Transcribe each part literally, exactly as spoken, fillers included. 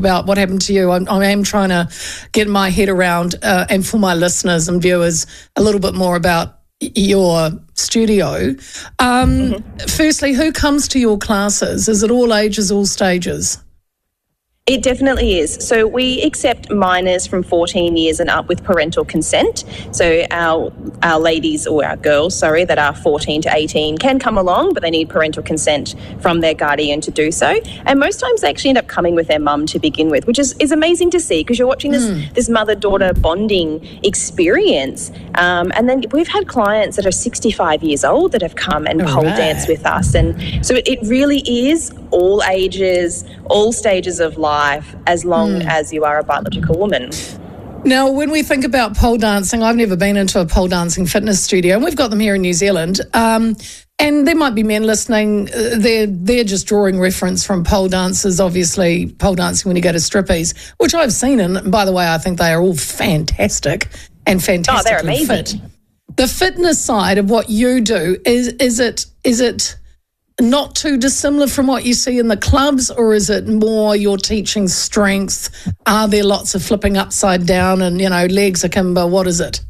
about what happened to you. I'm, I am trying to get my head around, uh, and for my listeners and viewers, a little bit more about your studio. Um, mm-hmm. Firstly, who comes to your classes? Is it all ages, all stages? It definitely is. So we accept minors from fourteen years and up with parental consent. So our our ladies, or our girls, sorry, that are fourteen to eighteen can come along, but they need parental consent from their guardian to do so. And most times they actually end up coming with their mum to begin with, which is, is amazing to see, because you're watching this, mm. this mother-daughter bonding experience. Um, and then we've had clients that are sixty-five years old that have come and pole right. dance with us. And so it, it really is all ages, all stages of life, as long mm. as you are a biological woman. Now, when we think about pole dancing, I've never been into a pole dancing fitness studio, and we've got them here in New Zealand. Um, and there might be men listening. Uh, they're they're just drawing reference from pole dancers, obviously pole dancing when you go to strippies, which I've seen. And by the way, I think they are all fantastic and fantastically oh, they're amazing. fit. The fitness side of what you do, is is it is it not too dissimilar from what you see in the clubs, or is it more you're teaching strength? Are there lots of flipping upside down and, you know, legs akimbo? What is it?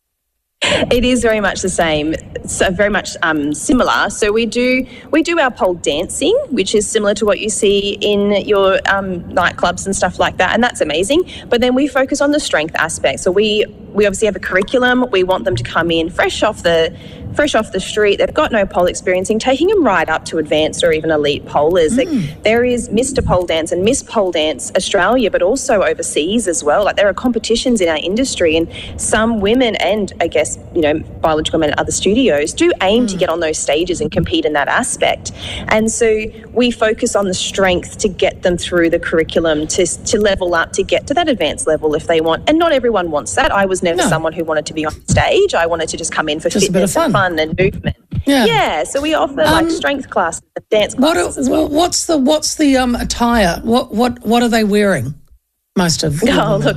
It is very much the same, so very much um, similar. So we do we do our pole dancing, which is similar to what you see in your um, nightclubs and stuff like that, and that's amazing. But then we focus on the strength aspect. So we we obviously have a curriculum. We want them to come in fresh off the fresh off the street. They've got no pole experiencing, taking them right up to advanced or even elite polers. Mm. Like, there is Mister Pole Dance and Miss Pole Dance Australia, but also overseas as well. Like, there are competitions in our industry, and some women and I guess, you know, biological men at other studios do aim mm. to get on those stages and compete in that aspect. And so we focus on the strength to get them through the curriculum to to level up, to get to that advanced level if they want. And not everyone wants that. I was never no. someone who wanted to be on stage. I wanted to just come in for just fitness and fun and movement. Yeah. yeah, so we offer um, like strength classes and dance classes what, as well. What's the what's the um attire? What what what are they wearing? Most of them. Oh, look,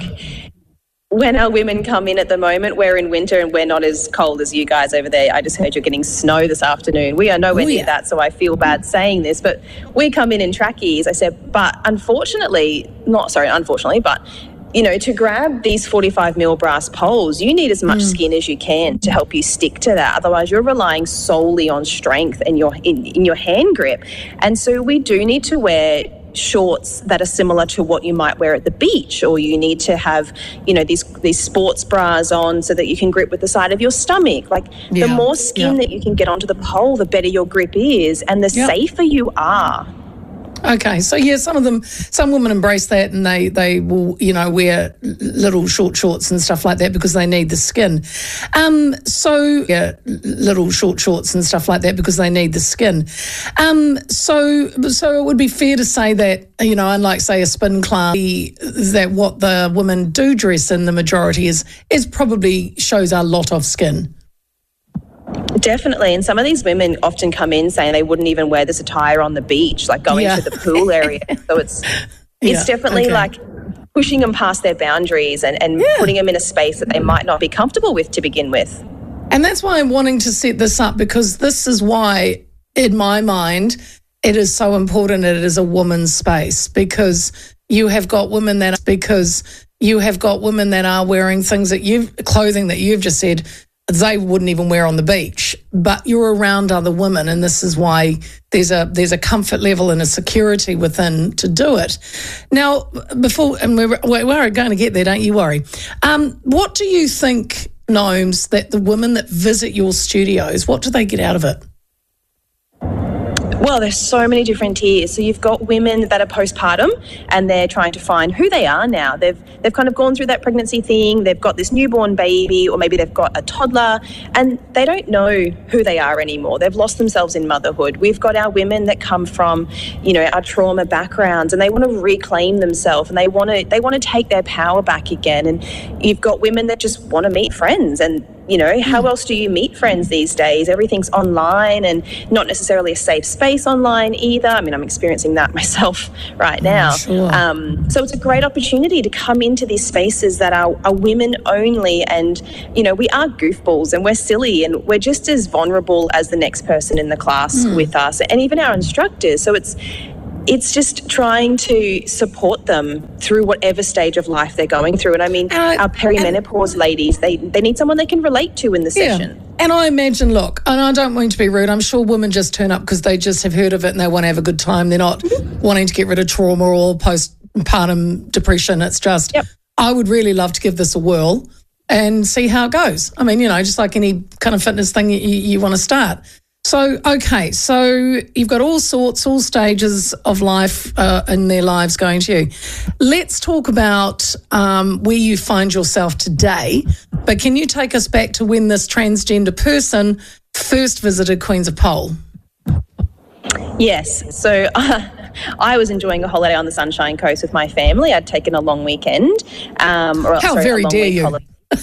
when our women come in at the moment, we're in winter and we're not as cold as you guys over there. I just heard you're getting snow this afternoon. We are nowhere oh, near yeah. that, so I feel bad saying this, but we come in in trackies. I said, but unfortunately, not sorry, unfortunately, but you know, to grab these forty-five mil brass poles, you need as much mm. skin as you can to help you stick to that. Otherwise, you're relying solely on strength and your in, in your hand grip. And so we do need to wear shorts that are similar to what you might wear at the beach, or you need to have, you know, these these sports bras on so that you can grip with the side of your stomach. Like, yeah. the more skin yeah. that you can get onto the pole, the better your grip is, and the yeah. safer you are. Okay, so yeah, some of them, some women embrace that, and they they will, you know, wear little short shorts and stuff like that because they need the skin. Um, so yeah, little short shorts and stuff like that because they need the skin. Um, so so it would be fair to say that, you know, unlike say a spin class, that what the women do dress in, the majority is is probably shows a lot of skin. Definitely, and some of these women often come in saying they wouldn't even wear this attire on the beach, like going yeah. to the pool area. So it's it's yeah, definitely okay. like pushing them past their boundaries and, and yeah. putting them in a space that they might not be comfortable with to begin with. And that's why I'm wanting to set this up, because this is why, in my mind, it is so important that it is a woman's space, because you have got women that because you have got women that are wearing things that you've clothing that you've just said they wouldn't even wear on the beach, but you're around other women, and this is why there's a there's a comfort level and a security within to do it. Now, before, and we're, we're going to get there, don't you worry. Um, what do you think, Gnomes, that the women that visit your studios, what do they get out of it? Well, there's so many different tiers. So you've got women that are postpartum and they're trying to find who they are now. They've they've kind of gone through that pregnancy thing. They've got this newborn baby, or maybe they've got a toddler, and they don't know who they are anymore. They've lost themselves in motherhood. We've got our women that come from, you know, our trauma backgrounds, and they want to reclaim themselves, and they want to they want to take their power back again. And you've got women that just want to meet friends, and you know, how else do you meet friends these days? Everything's online, and not necessarily a safe space online either. I mean, I'm experiencing that myself right now. Sure. Um, so it's a great opportunity to come into these spaces that are, are women only, and, you know, we are goofballs and we're silly and we're just as vulnerable as the next person in the class mm. with us, and even our instructors. So it's it's just trying to support them through whatever stage of life they're going through. And I mean, Uh, our perimenopause ladies, they, they need someone they can relate to in the session. And I imagine, look, and I don't mean to be rude, I'm sure women just turn up because they just have heard of it and they want to have a good time. They're not wanting to get rid of trauma or postpartum depression. It's just, Yep. I would really love to give this a whirl and see how it goes. I mean, you know, just like any kind of fitness thing you, you want to start. So, okay, so you've got all sorts, all stages of life uh, in their lives going to you. Let's talk about um, where you find yourself today, but can you take us back to when this transgender person first visited Queens of Pole? Yes. So uh, I was enjoying a holiday on the Sunshine Coast with my family. I'd taken a long weekend. Um, or, How sorry, very a long dare week you. holiday.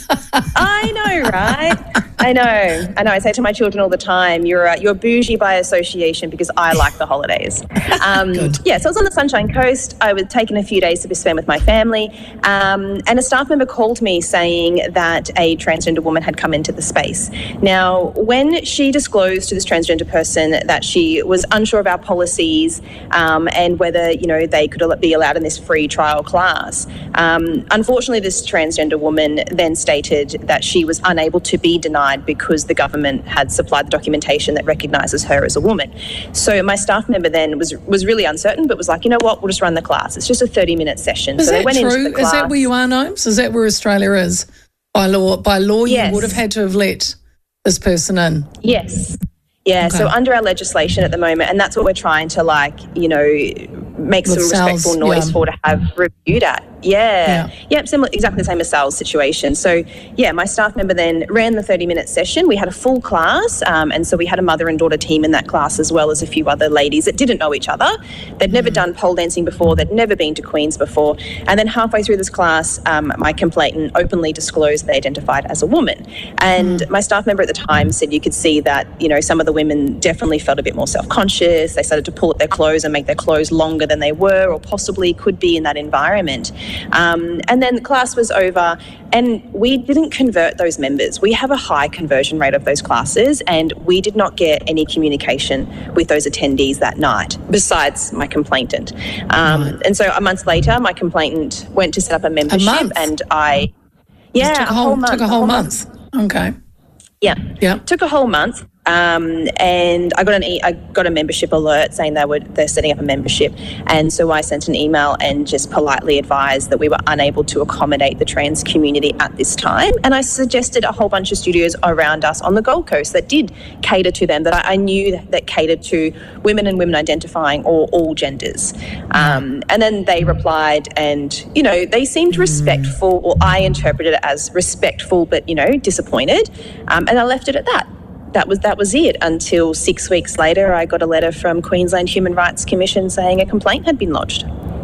I know, right? I know. I know. I say to my children all the time, you're uh, you're bougie by association because I like the holidays. Um, yeah, so I was on the Sunshine Coast. I was taking a few days to be spent with my family, um, and a staff member called me saying that a transgender woman had come into the space. Now, when she disclosed to this transgender person that she was unsure of our policies um, and whether, you know, they could be allowed in this free trial class, um, unfortunately, this transgender woman then stated that she was unable to be denied because the government had supplied the documentation that recognises her as a woman. So my staff member then was was really uncertain, but was like, you know what, we'll just run the class. It's just a thirty-minute session. Is so that they went true? into the class. Is that where you are, Gnomes? Is that where Australia is? By law, by law, Yes. you would have had to have let this person in. Yes. Yeah, Okay. so under our legislation at the moment, and that's what we're trying to, like, you know, make With some Sal's, respectful noise yeah. for to have reviewed at. Yeah. Yeah. Yep, similar, exactly the same as Sal's situation. So, yeah, my staff member then ran the thirty-minute session. We had a full class, um, and so we had a mother and daughter team in that class as well as a few other ladies that didn't know each other. They'd never Mm. done pole dancing before. They'd never been to Queens before. And then halfway through this class, um, my complainant openly disclosed they identified as a woman. And Mm. my staff member at the time said you could see that, you know, some of the women definitely felt a bit more self-conscious. They started to pull at their clothes and make their clothes longer than they were or possibly could be in that environment. Um, and then the class was over and we didn't convert those members. We have a high conversion rate of those classes and we did not get any communication with those attendees that night, besides my complainant. Um, Right. And so a month later, my complainant went to set up a membership month? and I... Yeah, It took a whole, took a whole month. Okay. Yeah. Yeah. Took a whole month. Um, and I got an e- I got a membership alert saying they were they're setting up a membership, and so I sent an email and just politely advised that we were unable to accommodate the trans community at this time. And I suggested a whole bunch of studios around us on the Gold Coast that did cater to them, that I, I knew that, that catered to women and women identifying or all genders. Um, and then they replied, and you know they seemed respectful, or I interpreted it as respectful, but you know disappointed. Um, and I left it at that. That was that was it until six weeks later I got a letter from Queensland Human Rights Commission saying a complaint had been lodged.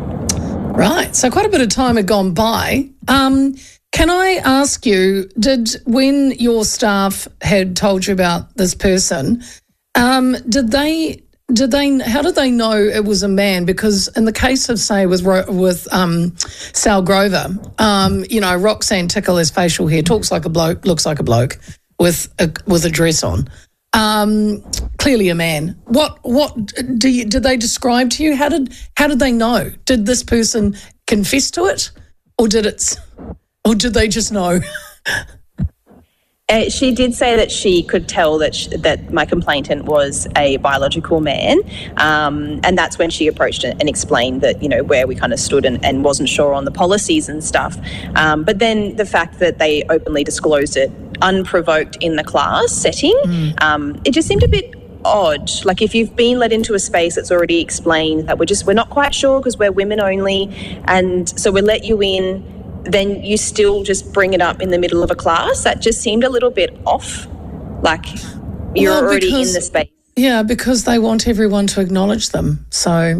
Right. So quite a bit of time had gone by. Um, can I ask you, did when your staff had told you about this person, um, did they did they how did they know it was a man? Because in the case of, say, with Ro- with um, Sal Grover, um, you know, Roxanne Tickle has facial hair, talks like a bloke, looks like a bloke with a with a dress on. Um, clearly a man. What what do you, did they describe to you? How did how did they know? Did this person confess to it, or did it, or did they just know? Uh, she did say that she could tell that sh- that my complainant was a biological man, um, and that's when she approached it and explained that, you know, where we kind of stood and, and wasn't sure on the policies and stuff. Um, but then the fact that they openly disclosed it unprovoked in the class setting, mm. um, it just seemed a bit odd. Like, if you've been let into a space that's already explained that we're just we're not quite sure because we're women only, and so we let you in, then you still just bring it up in the middle of a class. That just seemed a little bit off. Like, you're Well, already because, in the space. Yeah, because they want everyone to acknowledge them. So